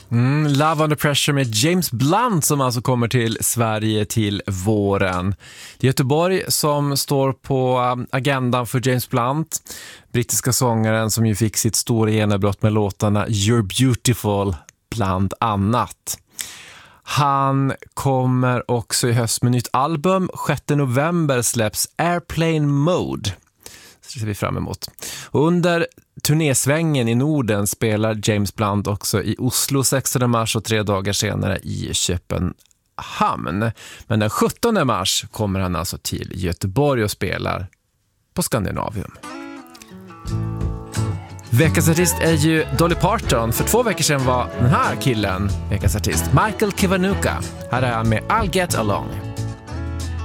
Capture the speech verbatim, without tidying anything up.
Mm, Love Under Pressure med James Blunt som alltså kommer till Sverige till våren. Det är Göteborg som står på agendan för James Blunt, brittiska sångaren som ju fick sitt stora genombrott med låtarna You're Beautiful bland annat. Han kommer också i höst med nytt album. sjätte november släpps Airplane Mode. Så ser vi fram emot. Och under turnésvängen i Norden spelar James Blunt också i Oslo sextonde mars och tre dagar senare i Köpenhamn. Men den sjuttonde mars kommer han alltså till Göteborg och spelar på Scandinavium. Veckans artist är ju Dolly Parton. För två veckor sedan var den här killen veckans artist, Michael Kiwanuka. Här är han med I'll Get Along.